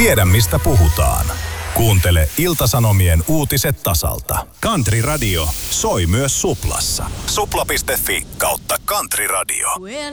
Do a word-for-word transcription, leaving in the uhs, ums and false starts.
Tiedä mistä puhutaan. Kuuntele Ilta-Sanomien uutiset tasalta. Country Radio soi myös Suplassa. supla piste fi kautta Country Radio.